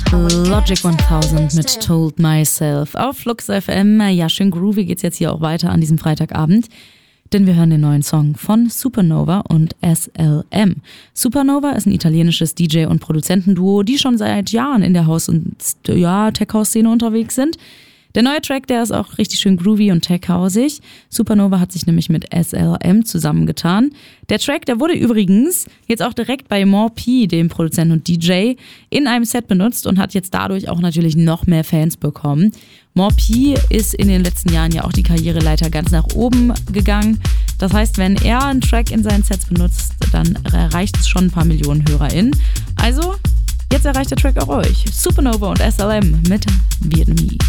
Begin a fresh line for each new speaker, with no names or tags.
Logic 1000 mit Told Myself auf Flux FM. Ja, schön groovy geht's jetzt hier auch weiter an diesem Freitagabend, denn wir hören den neuen Song von Supernova und SLM. Supernova ist ein italienisches DJ- und Produzentenduo, die schon seit Jahren in der House- und Tech-House-Szene unterwegs sind. Der neue Track, der ist auch richtig schön groovy und tech-hausig. Supernova hat sich nämlich mit SLM zusammengetan. Der Track, der wurde übrigens jetzt auch direkt bei More P, dem Produzenten und DJ, in einem Set benutzt und hat jetzt dadurch auch natürlich noch mehr Fans bekommen. More P ist in den letzten Jahren ja auch die Karriereleiter ganz nach oben gegangen. Das heißt, wenn er einen Track in seinen Sets benutzt, dann erreicht es schon ein paar Millionen HörerInnen. Also, jetzt erreicht der Track auch euch. Supernova und SLM mit Vietnamese.